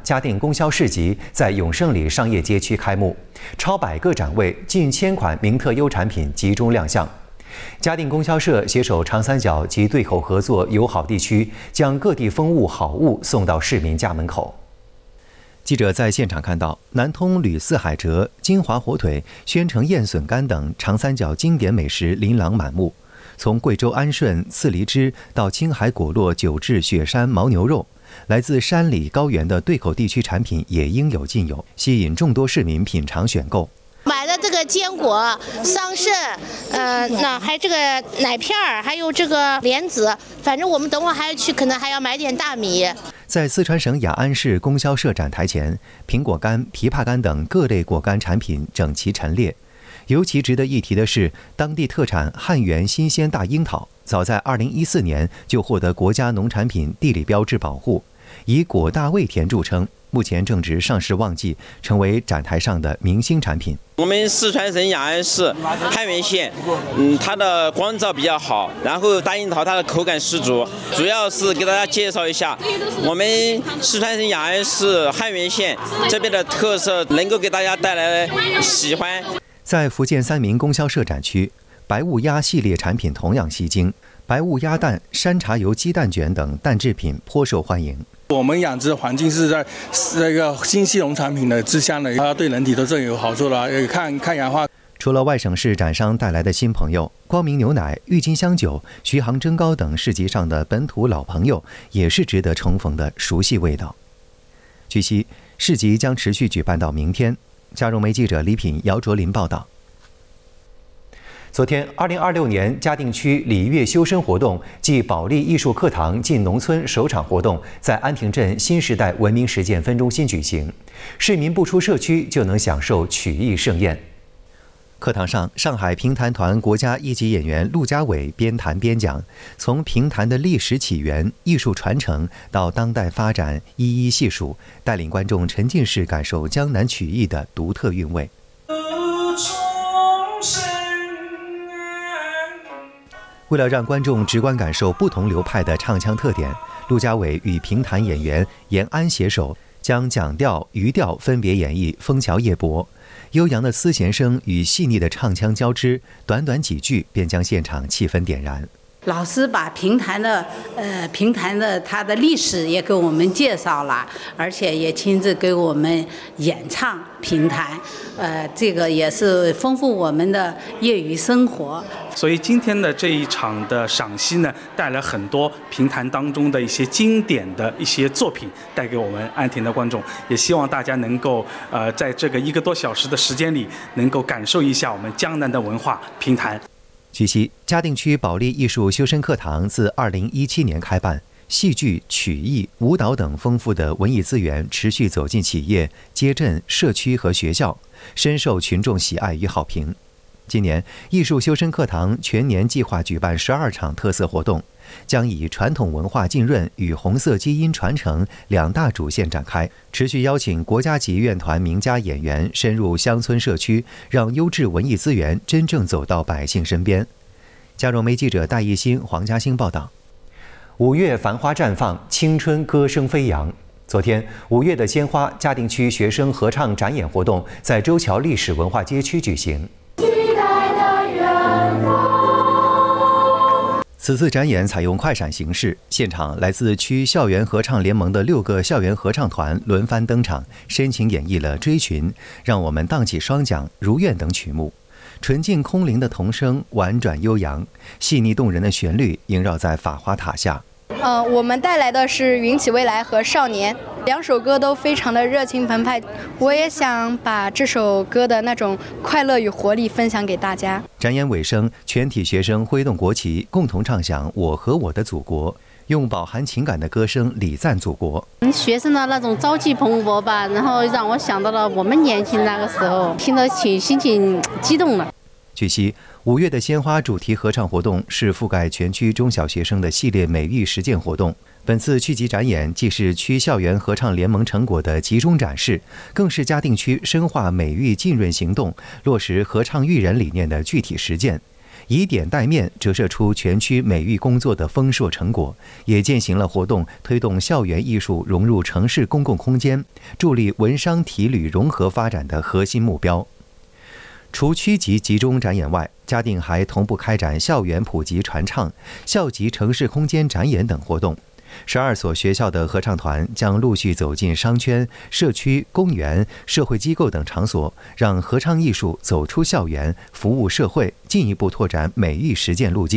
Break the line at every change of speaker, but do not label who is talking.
嘉定供销市集在永胜里商业街区开幕，超100个展位，近1000款名特优产品集中亮相。嘉定供销社携手长三角及对口合作友好地区，将各地风物好物送到市民家门口。记者在现场看到，南通吕四海蜇、金华火腿、宣城燕笋干等长三角经典美食琳琅满目。从贵州安顺刺梨汁到青海果洛九制雪山牦牛肉，来自山里高原的对口地区产品也应有尽有，吸引众多市民品尝选购。
买的这个坚果、桑葚，还这个奶片儿，还有这个莲子，反正我们等会儿还要去，可能还要买点大米。
在四川省雅安市供销社展台前，苹果干、枇杷干等各类果干产品整齐陈列。尤其值得一提的是，当地特产汉源新鲜大樱桃，早在2014年就获得国家农产品地理标志保护，以果大味甜著称。目前正值上市旺季，成为展台上的明星产品。
我们四川省雅安市汉源县，它的光照比较好，然后大樱桃它的口感十足。主要是给大家介绍一下我们四川省雅安市汉源县这边的特色，能够给大家带来喜欢。
在福建三明供销社展区，白雾鸭系列产品同样吸睛，白雾鸭蛋、山茶油鸡蛋卷等蛋制品颇受欢迎。
我们养殖环境是在那个新西农产品的之乡的，它对人体都是有好处的。抗氧化。
除了外省市展商带来的新朋友，光明牛奶、郁金香酒、徐杭蒸糕等市集上的本土老朋友，也是值得重逢的熟悉味道。据悉，市集将持续举办到明天。嘉融媒记者李品、姚卓林报道。昨天，2026年嘉定区礼乐修身活动暨保利艺术课堂进农村首场活动在安亭镇新时代文明实践分中心举行，市民不出社区就能享受曲艺盛宴。课堂上，上海评弹团国家一级演员陆家伟边弹边讲，从评弹的历史起源、艺术传承到当代发展一一细数，带领观众沉浸式感受江南曲艺的独特韵味。为了让观众直观感受不同流派的唱腔特点，陆家伟与评弹演员严安携手，将讲调、余调分别演绎《枫桥夜泊》。悠扬的丝弦声与细腻的唱腔交织，短短几句便将现场气氛点燃。
老师把评弹的它的历史也给我们介绍了，而且也亲自给我们演唱评弹，这个也是丰富我们的业余生活。
所以今天的这一场的赏析呢，带来很多评弹当中的一些经典的一些作品，带给我们安亭的观众。也希望大家能够在这个1个多小时的时间里，能够感受一下我们江南的文化评弹。
据悉，嘉定区保利艺术修身课堂自2017年开办，戏剧、曲艺、舞蹈等丰富的文艺资源持续走进企业、街镇、社区和学校，深受群众喜爱与好评。今年，艺术修身课堂全年计划举办12场特色活动，将以传统文化浸润与红色基因传承2大主线展开，持续邀请国家级院团名家演员深入乡村社区，让优质文艺资源真正走到百姓身边。嘉融媒记者戴艺新、黄嘉兴报道。5月繁花绽放，青春歌声飞扬。昨天，5月的鲜花嘉定区学生合唱展演活动在周桥历史文化街区举行。此次展演采用快闪形式，现场来自区校园合唱联盟的6个校园合唱团轮番登场，深情演绎了《追寻》、《让我们荡起双桨》、《如愿》等曲目。纯净空灵的童声婉转悠扬，细腻动人的旋律萦绕在法华塔下。
我们带来的是《云起未来》和《少年》2首歌都非常的热情澎湃，我也想把这首歌的那种快乐与活力分享给大家。
展演尾声，全体学生挥动国旗，共同唱响《我和我的祖国》，用饱含情感的歌声礼赞祖国。
学生的那种朝气蓬勃吧，然后让我想到了我们年轻那个时候，听得心情激动了。
据悉，5月的鲜花主题合唱活动是覆盖全区中小学生的系列美育实践活动。本次区级展演既是区校园合唱联盟成果的集中展示，更是嘉定区深化美育浸润行动、落实合唱育人理念的具体实践， 以点带面折射出全区美育工作的丰硕成果，也践行了活动推动校园艺术融入城市公共空间，助力文商体旅融合发展的核心目标。除区级集中展演外，嘉定还同步开展校园普及传唱、校级城市空间展演等活动。12所学校的合唱团将陆续走进商圈、社区、公园、社会机构等场所，让合唱艺术走出校园，服务社会，进一步拓展美育实践路径。